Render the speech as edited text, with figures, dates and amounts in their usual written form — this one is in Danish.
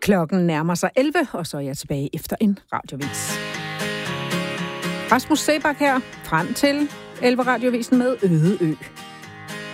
Klokken nærmer sig 11, og så er jeg tilbage efter en radiovis. Rasmus Seebach her, frem til 11 radiovisen med Øde Ø.